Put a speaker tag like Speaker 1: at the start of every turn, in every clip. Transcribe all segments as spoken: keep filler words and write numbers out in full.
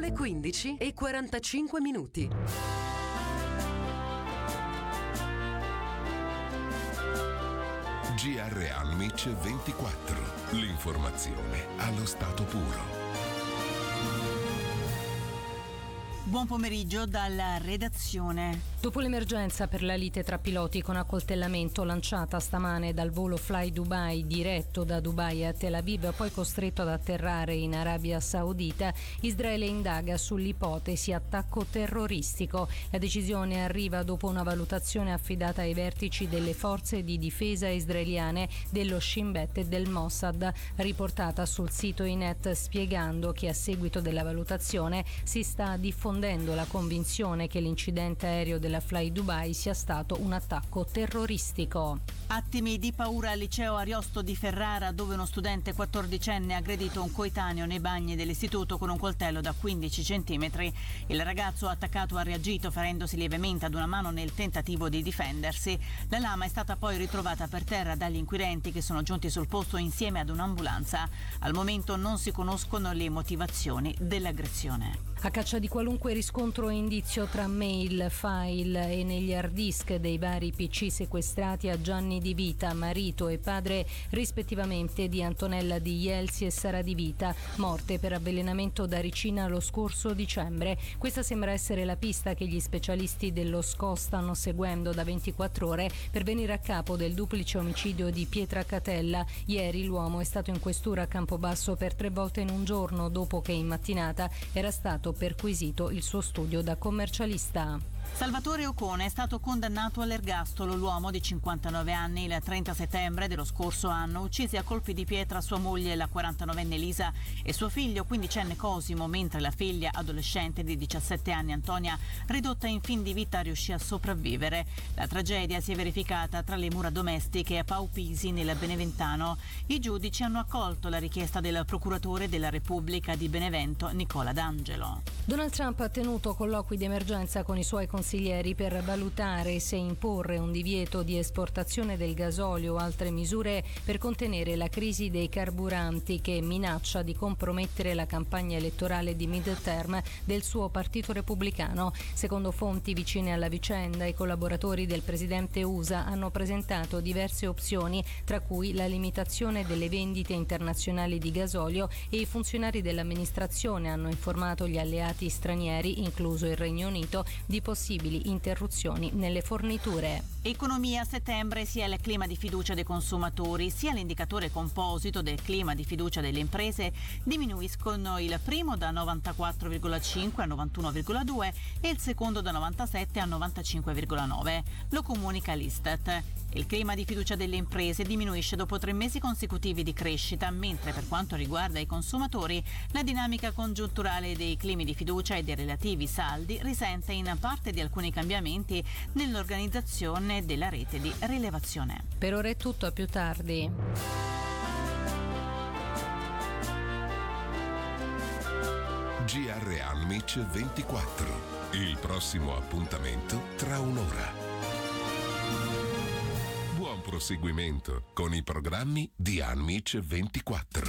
Speaker 1: le quindici e quarantacinque minuti.
Speaker 2: G R Almic ventiquattro. L'informazione allo stato puro.
Speaker 3: Buon pomeriggio dalla redazione.
Speaker 4: Dopo l'emergenza per la lite tra piloti con accoltellamento lanciata stamane dal volo Fly Dubai diretto da Dubai a Tel Aviv, poi costretto ad atterrare in Arabia Saudita, Israele indaga sull'ipotesi attacco terroristico. La decisione arriva dopo una valutazione affidata ai vertici delle forze di difesa israeliane, dello Shin Bet e del Mossad, riportata sul sito Ynet, spiegando che a seguito della valutazione si sta diffondendo la convinzione che l'incidente aereo della Fly Dubai sia stato un attacco terroristico.
Speaker 3: Attimi di paura al liceo Ariosto di Ferrara, dove uno studente quattordicenne ha aggredito un coetaneo nei bagni dell'istituto con un coltello da quindici centimetri. Il ragazzo attaccato ha reagito ferendosi lievemente ad una mano nel tentativo di difendersi. La lama è stata poi ritrovata per terra dagli inquirenti, che sono giunti sul posto insieme ad un'ambulanza. Al momento non si conoscono le motivazioni dell'aggressione.
Speaker 4: A caccia di qualunque riscontro e indizio tra mail, file e negli hard disk dei vari P C sequestrati a Gianni Di Vita, marito e padre rispettivamente di Antonella Di Jelsi e Sara Di Vita, morte per avvelenamento da ricina lo scorso dicembre. Questa sembra essere la pista che gli specialisti dello S C O stanno seguendo da ventiquattro ore per venire a capo del duplice omicidio di Pietra Catella. Ieri l'uomo è stato in questura a Campobasso per tre volte in un giorno, dopo che in mattinata era stato perquisito il suo studio da commercialista.
Speaker 3: Salvatore Ocone è stato condannato all'ergastolo. L'uomo di cinquantanove anni il trenta settembre dello scorso anno uccise a colpi di pietra sua moglie, la quarantanovenne Elisa, e suo figlio quindicenne Cosimo, mentre la figlia adolescente di diciassette anni Antonia, ridotta in fin di vita, riuscì a sopravvivere. La tragedia si è verificata tra le mura domestiche a Paupisi, nel Beneventano. I giudici hanno accolto la richiesta del procuratore della Repubblica di Benevento, Nicola D'Angelo.
Speaker 4: Donald Trump ha tenuto colloqui di emergenza con i suoi consiglieri per valutare se imporre un divieto di esportazione del gasolio o altre misure per contenere la crisi dei carburanti che minaccia di compromettere la campagna elettorale di midterm del suo partito repubblicano. Secondo fonti vicine alla vicenda, i collaboratori del presidente U S A hanno presentato diverse opzioni, tra cui la limitazione delle vendite internazionali di gasolio, e i funzionari dell'amministrazione hanno informato gli alleati stranieri, incluso il Regno Unito, di possibili interruzioni nelle forniture.
Speaker 3: Economia. A settembre sia il clima di fiducia dei consumatori sia l'indicatore composito del clima di fiducia delle imprese diminuiscono, il primo da novantaquattro virgola cinque a novantuno virgola due e il secondo da novantasette a novantacinque virgola nove. Lo comunica l'Istat. Il clima di fiducia delle imprese diminuisce dopo tre mesi consecutivi di crescita, mentre per quanto riguarda i consumatori la dinamica congiunturale dei climi di fiducia e dei relativi saldi risente in parte di alcuni cambiamenti nell'organizzazione della rete di rilevazione.
Speaker 4: Per ora è tutto, a più tardi.
Speaker 2: G R Almic ventiquattro. Il prossimo appuntamento tra un'ora. Buon proseguimento con i programmi di Almic ventiquattro.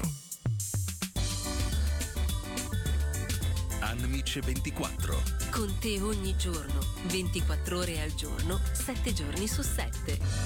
Speaker 5: Almic ventiquattro.
Speaker 1: Con te ogni giorno, ventiquattro ore al giorno, sette giorni su sette.